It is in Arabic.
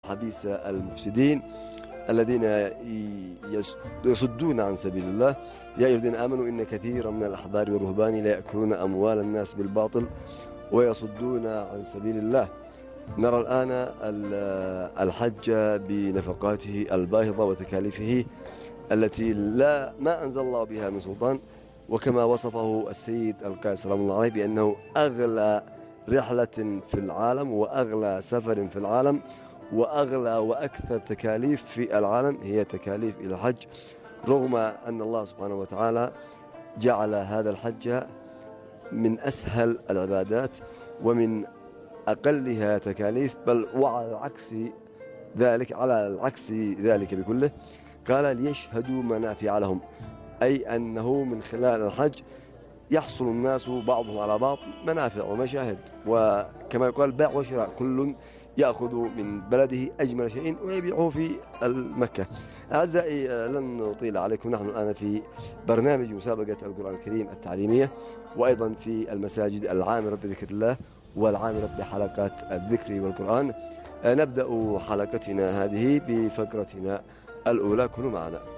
حبيس المفسدين الذين يصدون عن سبيل الله. يا أيها الذين آمنوا إن كثيرا من الأحبار والرهبان لا يأكلون أموال الناس بالباطل ويصدون عن سبيل الله. نرى الآن الحج بنفقاته الباهظة وتكاليفه التي ما أنزل الله بها من سلطان، وكما وصفه السيد القائد سلام الله عليه بأنه أغلى رحلة في العالم وأغلى سفر في العالم وأغلى وأكثر تكاليف في العالم هي تكاليف إلى الحج، رغم أن الله سبحانه وتعالى جعل هذا الحج من أسهل العبادات ومن أقلها تكاليف، بل وعلى العكس ذلك بكله قال ليشهدوا منافع لهم، أي أنه من خلال الحج يحصل الناس بعضهم على بعض منافع ومشاهد، وكما يقال بيع وشراء، كل يأخذ من بلده أجمل شيء ويبيعه في مكة. أعزائي، لن نطيل عليكم، نحن الآن في برنامج مسابقة القرآن الكريم التعليمية، وأيضا في المساجد العامرة بذكر الله والعامرة بحلقات الذكر والقرآن. نبدأ حلقتنا هذه بفقرتنا الأولى، كونوا معنا.